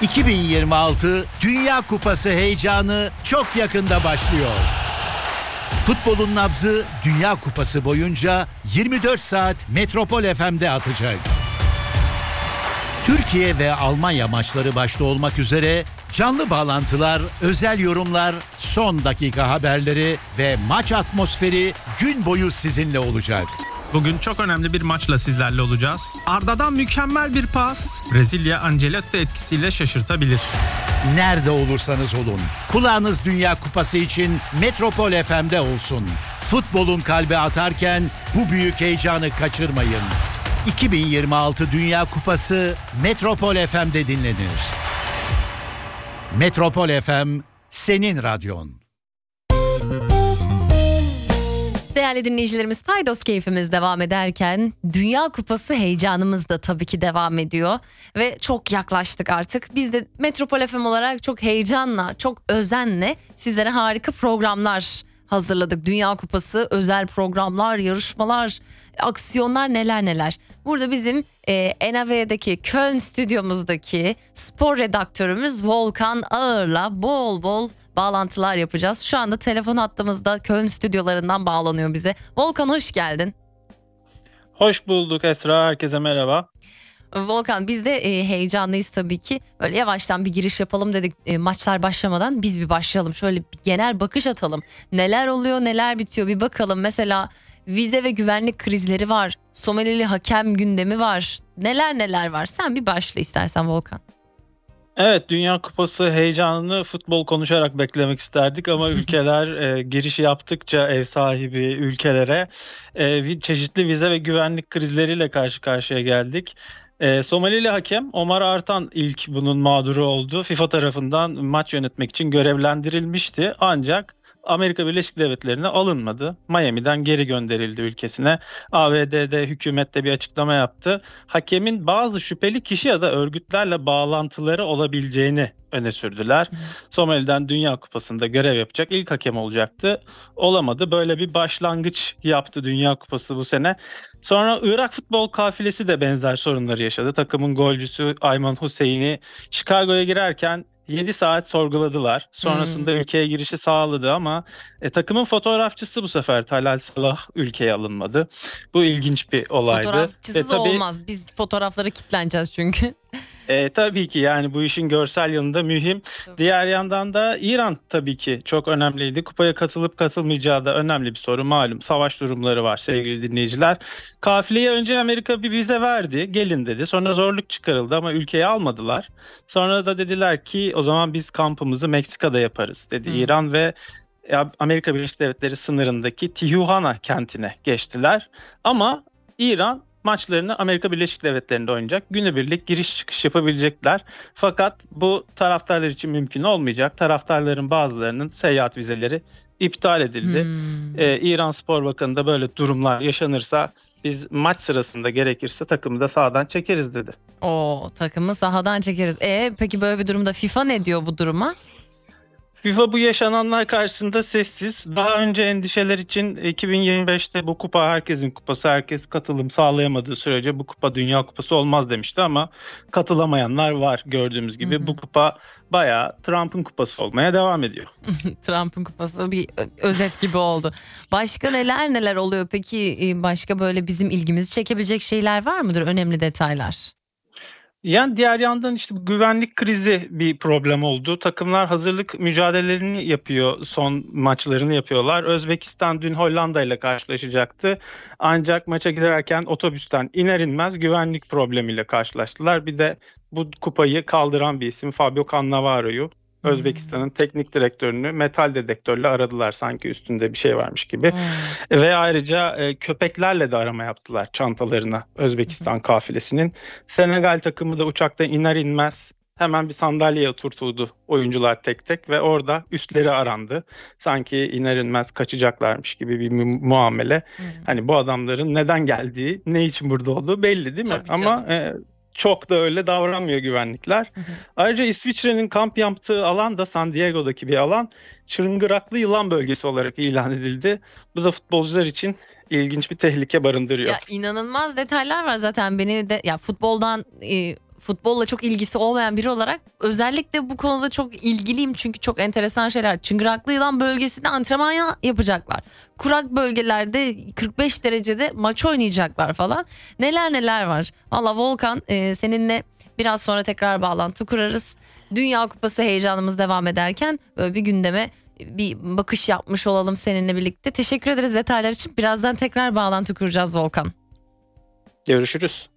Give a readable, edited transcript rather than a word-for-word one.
2026 Dünya Kupası heyecanı çok yakında başlıyor. Futbolun nabzı Dünya Kupası boyunca 24 saat Metropol FM'de atacak. Türkiye ve Almanya maçları başta olmak üzere canlı bağlantılar, özel yorumlar, son dakika haberleri ve maç atmosferi gün boyu sizinle olacak. Bugün çok önemli bir maçla sizlerle olacağız. Arda'dan mükemmel bir pas, Brezilya Ancelotti etkisiyle şaşırtabilir. Nerede olursanız olun, kulağınız Dünya Kupası için Metropol FM'de olsun. Futbolun kalbi atarken bu büyük heyecanı kaçırmayın. 2026 Dünya Kupası Metropol FM'de dinlenir. Metropol FM, senin radyon. Değerli dinleyicilerimiz, Paydos keyfimiz devam ederken Dünya Kupası heyecanımız da tabii ki devam ediyor. Ve çok yaklaştık artık. Biz de Metropol FM olarak çok heyecanla, çok özenle sizlere harika programlar hazırladık. Dünya Kupası, özel programlar, yarışmalar, aksiyonlar, neler neler. Burada bizim NAV'deki Köln stüdyomuzdaki spor redaktörümüz Volkan Ağır'la bol bol bağlantılar yapacağız. Şu anda telefon hattımızda Köln stüdyolarından bağlanıyor bize. Volkan, hoş geldin. Hoş bulduk Esra, herkese merhaba. Volkan, biz de heyecanlıyız tabii ki. Böyle yavaştan bir giriş yapalım dedik, maçlar başlamadan biz bir başlayalım. Şöyle bir genel bakış atalım. Neler oluyor, neler bitiyor bir bakalım. Mesela vize ve güvenlik krizleri var. Somalili hakem gündemi var. Neler neler var. Sen bir başla istersen Volkan. Evet, Dünya Kupası heyecanını futbol konuşarak beklemek isterdik ama ülkeler giriş yaptıkça ev sahibi ülkelere çeşitli vize ve güvenlik krizleriyle karşı karşıya geldik. Somalili hakem Omar Artan ilk bunun mağduru oldu. FIFA tarafından maç yönetmek için görevlendirilmişti ancak Amerika Birleşik Devletleri'ne alınmadı. Miami'den geri gönderildi ülkesine. ABD'de hükümet de bir açıklama yaptı. Hakemin bazı şüpheli kişi ya da örgütlerle bağlantıları olabileceğini öne sürdüler. Somali'den Dünya Kupası'nda görev yapacak ilk hakem olacaktı. Olamadı. Böyle bir başlangıç yaptı Dünya Kupası bu sene. Sonra Irak futbol kafilesi de benzer sorunları yaşadı. Takımın golcüsü Ayman Hüseyin'i Chicago'ya girerken 7 saat sorguladılar. Sonrasında ülkeye girişi sağladı ama takımın fotoğrafçısı bu sefer Talal Salah ülkeye alınmadı. Bu ilginç bir olaydı. Fotoğrafçısız olmaz. Biz fotoğraflara kilitleneceğiz çünkü. Tabii ki yani bu işin görsel yanında mühim. Tabii. Diğer yandan da İran tabii ki çok önemliydi. Kupaya katılıp katılmayacağı da önemli bir soru. Malum savaş durumları var sevgili dinleyiciler. Kafileye önce Amerika bir vize verdi. Gelin dedi. Sonra zorluk çıkarıldı ama ülkeye almadılar. Sonra da dediler ki o zaman biz kampımızı Meksika'da yaparız dedi İran ve Amerika Birleşik Devletleri sınırındaki Tijuana kentine geçtiler. Ama İran maçlarını Amerika Birleşik Devletleri'nde oynayacak. Günübirlik giriş çıkış yapabilecekler. Fakat bu taraftarlar için mümkün olmayacak. Taraftarların bazılarının seyahat vizeleri iptal edildi. İran Spor Bakanı da böyle durumlar yaşanırsa biz maç sırasında gerekirse takımı da sahadan çekeriz dedi. Takımı sahadan çekeriz. Peki böyle bir durumda FIFA ne diyor bu duruma? FIFA bu yaşananlar karşısında sessiz. Daha önce endişeler için 2025'te bu kupa herkesin kupası, herkes katılım sağlayamadığı sürece bu kupa Dünya Kupası olmaz demişti ama katılamayanlar var gördüğümüz gibi. Bu kupa bayağı Trump'ın kupası olmaya devam ediyor. Trump'ın kupası bir özet gibi oldu. Başka neler oluyor peki? Başka böyle bizim ilgimizi çekebilecek şeyler var mıdır? Önemli detaylar. Yani diğer yandan işte bu güvenlik krizi bir problem oldu. Takımlar hazırlık mücadelelerini yapıyor, son maçlarını yapıyorlar. Özbekistan dün Hollanda ile karşılaşacaktı. Ancak maça giderken otobüsten iner inmez güvenlik problemiyle karşılaştılar. Bir de bu kupayı kaldıran bir isim Fabio Cannavaro'yu, Özbekistan'ın teknik direktörünü metal dedektörle aradılar sanki üstünde bir şey varmış gibi. Ve ayrıca köpeklerle de arama yaptılar çantalarına Özbekistan kafilesinin. Senegal takımı da uçaktan iner inmez hemen bir sandalyeye oturtuldu oyuncular tek tek ve orada üstleri arandı. Sanki iner inmez kaçacaklarmış gibi bir muamele. Hani bu adamların neden geldiği, ne için burada olduğu belli değil mi? Tabii ama çok da öyle davranmıyor güvenlikler. Ayrıca İsviçre'nin kamp yaptığı alan da San Diego'daki bir alan. Çıngıraklı yılan bölgesi olarak ilan edildi. Bu da futbolcular için ilginç bir tehlike barındırıyor. Ya inanılmaz detaylar var zaten beni de futboldan futbolla çok ilgisi olmayan biri olarak özellikle bu konuda çok ilgiliyim. Çünkü çok enteresan şeyler. Çıngıraklı Yılan bölgesinde antrenman yapacaklar. Kurak bölgelerde 45 derecede maç oynayacaklar falan. Neler neler var. Valla Volkan, seninle biraz sonra tekrar bağlantı kurarız. Dünya Kupası heyecanımız devam ederken böyle bir gündeme bir bakış yapmış olalım seninle birlikte. Teşekkür ederiz detaylar için. Birazdan tekrar bağlantı kuracağız Volkan. Görüşürüz.